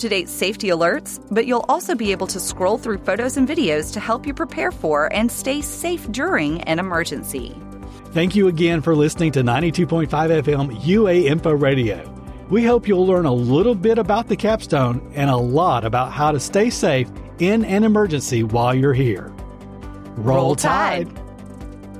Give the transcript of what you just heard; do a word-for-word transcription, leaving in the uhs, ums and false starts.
up-to-date safety alerts, but you'll also be able to scroll through photos and videos to help you prepare for and stay safe during an emergency. Thank you again for listening to ninety-two point five F M U A Info Radio. We hope you'll learn a little bit about the capstone and a lot about how to stay safe in an emergency while you're here. Roll Tide!